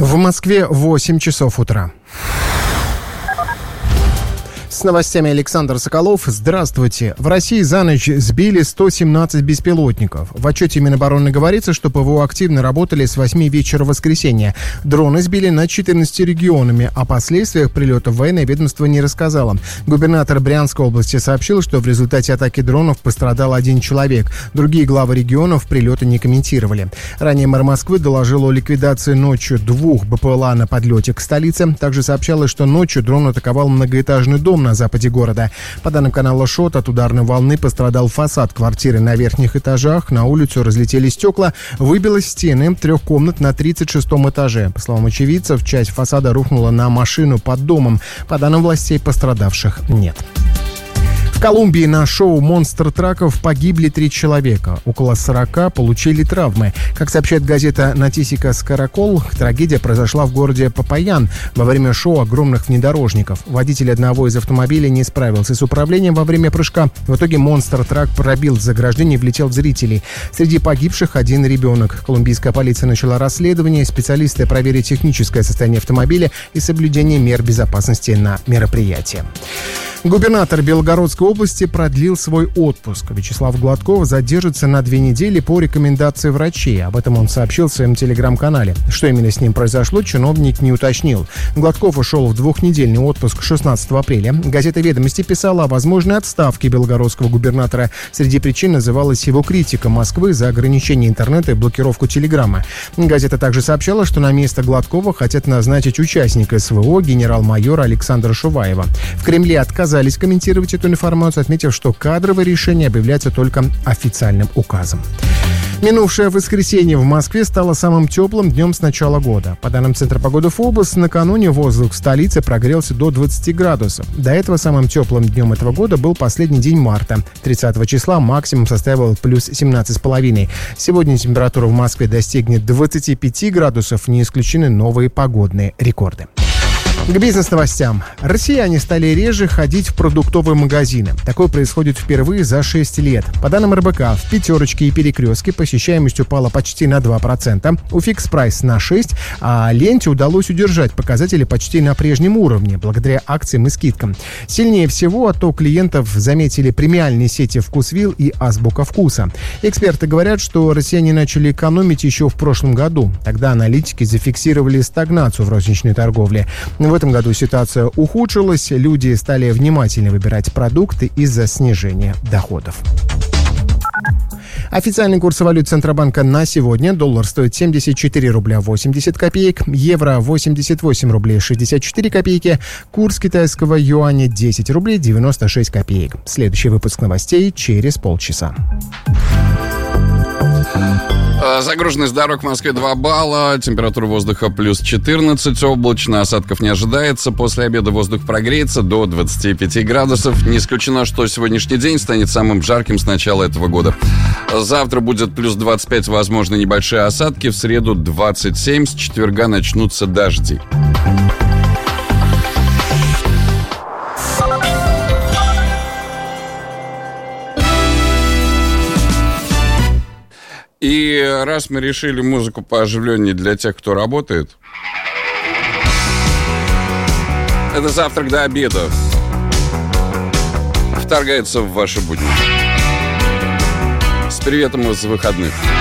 В Москве 8 часов утра. С новостями Александр Соколов. Здравствуйте. В России за ночь сбили 117 беспилотников. В отчете Минобороны говорится, что ПВО активно работали с 8 вечера воскресенья. Дроны сбили над 14 регионами. О последствиях прилетов военное ведомство не рассказало. Губернатор Брянской области сообщил, что в результате атаки дронов пострадал 1 человек. Другие главы регионов прилеты не комментировали. Ранее мэр Москвы доложил о ликвидации ночью 2 БПЛА на подлете к столице. Также сообщалось, что ночью дрон атаковал многоэтажный дом на западе города. По данным канала ШОТ, от ударной волны пострадал фасад квартиры на верхних этажах, на улицу разлетелись стекла, выбило стены 3 комнат на 36-м этаже. По словам очевидцев, часть фасада рухнула на машину под домом. По данным властей, пострадавших нет. В Колумбии на шоу монстр-траков погибли 3 человека. Около 40 получили травмы. Как сообщает газета «Нотисикас Каракол», трагедия произошла в городе Попаян во время шоу огромных внедорожников. Водитель одного из автомобилей не справился с управлением во время прыжка. В итоге монстр-трак пробил заграждение и влетел в зрителей. Среди погибших 1 ребенок. Колумбийская полиция начала расследование. Специалисты проверят техническое состояние автомобиля и соблюдение мер безопасности на мероприятии. Губернатор Белгородской области продлил свой отпуск. Вячеслав Гладков задержится на 2 недели по рекомендации врачей. Об этом он сообщил в своем телеграм-канале. Что именно с ним произошло, чиновник не уточнил. Гладков ушел в 2-недельный отпуск 16 апреля. Газета «Ведомости» писала о возможной отставке белгородского губернатора. Среди причин называлась его критика Москвы за ограничение интернета и блокировку телеграмма. Газета также сообщала, что на место Гладкова хотят назначить участника СВО генерал-майора Александра Шуваева. В Кремле отказались комментировать эту информацию, отметив, что кадровое решение объявляется только официальным указом. Минувшее воскресенье в Москве стало самым теплым днем с начала года. По данным Центра погоды ФОБОС, накануне воздух в столице прогрелся до 20 градусов. До этого самым теплым днем этого года был последний день марта. 30 числа максимум составил плюс 17,5. Сегодня температура в Москве достигнет 25 градусов, не исключены новые погодные рекорды. К бизнес-новостям. Россияне стали реже ходить в продуктовые магазины. Такое происходит впервые за 6 лет. По данным РБК, в «Пятерочке» и «Перекрестке» посещаемость упала почти на 2%, у «Фикс Прайс» на 6%, а «Ленте» удалось удержать показатели почти на прежнем уровне, благодаря акциям и скидкам. Сильнее всего отток клиентов заметили премиальные сети «Вкусвилл» и «Азбука вкуса». Эксперты говорят, что россияне начали экономить еще в прошлом году. Тогда аналитики зафиксировали стагнацию в розничной торговле. В этом году ситуация ухудшилась, люди стали внимательно выбирать продукты из-за снижения доходов. Официальный курс валют Центробанка на сегодня. Доллар стоит 74 рубля 80 копеек, евро 88 рублей 64 копейки, курс китайского юаня 10 рублей 96 копеек. Следующий выпуск новостей через полчаса. Загруженность дорог в Москве 2 балла, температура воздуха плюс 14, облачно, осадков не ожидается. После обеда воздух прогреется до 25 градусов. Не исключено, что сегодняшний день станет самым жарким с начала этого года. Завтра будет плюс 25, возможно, небольшие осадки. В среду 27, с четверга начнутся дожди. И раз мы решили музыку по оживлению для тех, кто работает, это «Завтрак до обеда» вторгается в ваши будни. С приветом из выходных.